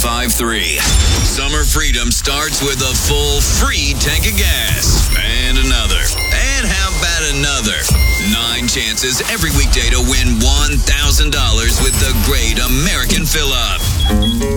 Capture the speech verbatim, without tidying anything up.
five three. Summer freedom starts with a full free tank of gas. And another. And how about another? Nine chances every weekday to win one thousand dollars with the Great American Fill-Up.